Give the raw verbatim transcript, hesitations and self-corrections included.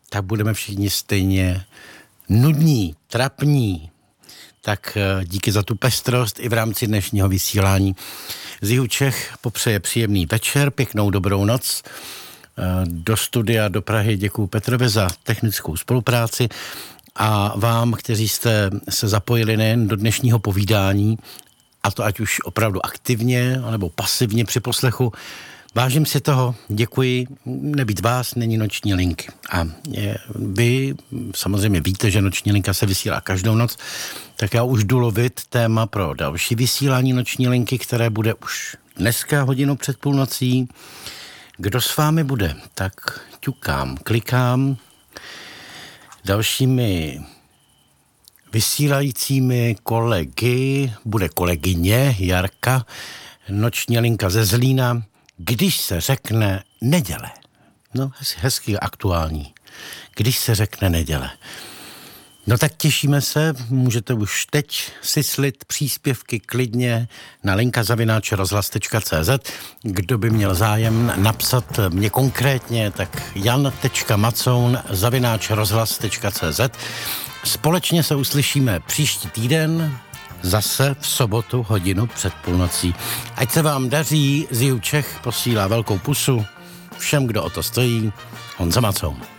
tak budeme všichni stejně nudní, trapní. Tak díky za tu pestrost i v rámci dnešního vysílání. Z Jihu Čech popřeje příjemný večer, pěknou dobrou noc. Do studia, do Prahy děkuju Petrovi za technickou spolupráci a vám, kteří jste se zapojili nejen do dnešního povídání, a to ať už opravdu aktivně, nebo pasivně při poslechu. Vážím si toho, děkuji, nebýt vás, není noční linky. A je, vy samozřejmě víte, že noční linka se vysílá každou noc, tak já už jdu lovit téma pro další vysílání noční linky, které bude už dneska hodinu před půlnocí. Kdo s vámi bude? Tak ťukám, klikám. Dalšími vysílajícími kolegy bude kolegyně Jarka, noční linka ze Zlína, když se řekne neděle. No, hezký, aktuální. Když se řekne neděle. No tak těšíme se, můžete už teď syslit příspěvky klidně na linka zavináč rozhlas tečka cé zet. Kdo by měl zájem napsat mě konkrétně, tak jan tečka macoun zavináč rozhlas tečka cé zet. Společně se uslyšíme příští týden, zase v sobotu hodinu před půlnocí. Ať se vám daří, z Jihu Čech posílá velkou pusu všem, kdo o to stojí. Honza Macoun.